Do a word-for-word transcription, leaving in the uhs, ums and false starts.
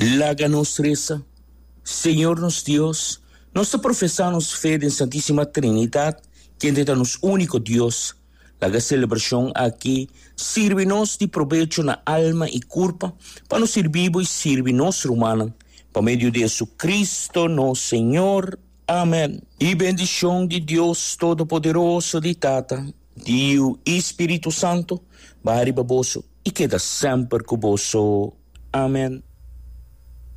Laga nos reza. Senhor nos Deus, nós professamos fé em Santíssima Trindade, que é nos único Deus. Laga celebração aqui sirve-nos de proveito na alma e corpo, para nos servir e servir nosso humano, por meio de Jesucristo, nosso Senhor. Amém. E bendição de Deus Todo-Poderoso, de Tata, Deus e Espírito Santo, vai arriba vosso e queda sempre com vosso. Amém.